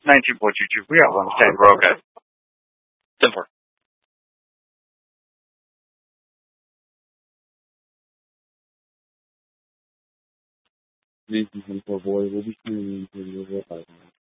1942. We all understand. We're okay. 10-4. Boy will be screaming for you.